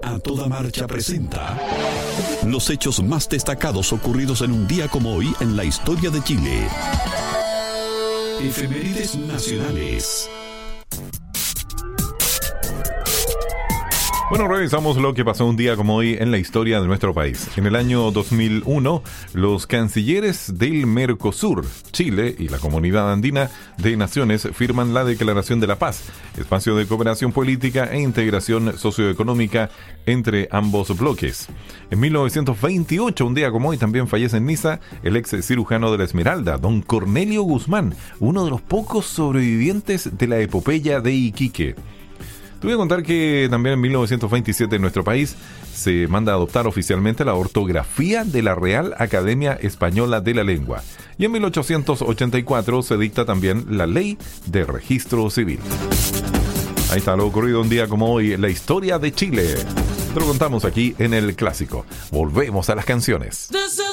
A Toda Marcha presenta los hechos más destacados ocurridos en un día como hoy en la historia de Chile. Efemérides nacionales. Bueno, revisamos lo que pasó un día como hoy en la historia de nuestro país. En el año 2001, los cancilleres del Mercosur, Chile y la Comunidad Andina de Naciones firman la Declaración de la Paz, espacio de cooperación política e integración socioeconómica entre ambos bloques. En 1928, un día como hoy, también fallece en Niza el ex cirujano de la Esmeralda, don Cornelio Guzmán, uno de los pocos sobrevivientes de la epopeya de Iquique. Te voy a contar que también en 1927 en nuestro país se manda a adoptar oficialmente la ortografía de la Real Academia Española de la Lengua. Y en 1884 se dicta también la Ley de Registro Civil. Ahí está lo ocurrido un día como hoy en la historia de Chile. Te lo contamos aquí en El Clásico. Volvemos a las canciones.